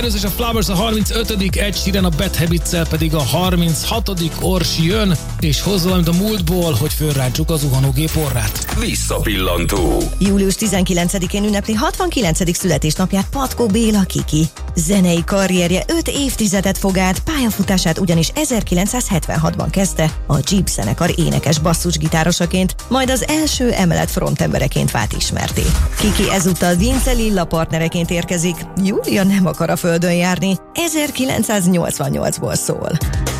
Cyrus és a Flowers a 35. Ed Sheeran a Bad Habits-szel pedig a 36. Orsi jön, és hozza valamit a múltból, hogy fölrántsuk az zuhanógép orrát. Visszapillantó. Július 19-én ünnepli 69. születésnapját Patkó Béla Kiki. Zenei karrierje 5 évtizedet fog át, pályafutását ugyanis 1976-ban kezdte a Jeep zenekar énekes basszusgitárosaként, majd az első emelet frontembereként vált ismerté. Kiki ezúttal Vince Lilla partnereként érkezik, Júlia nem akar a földön járni, 1988-ból szól.